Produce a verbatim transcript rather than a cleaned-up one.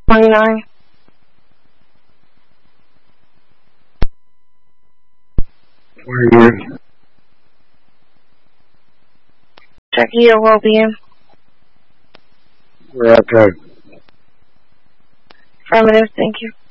twenty-nine. twenty-one. Check your well-being. We're okay. Affirmative, thank you.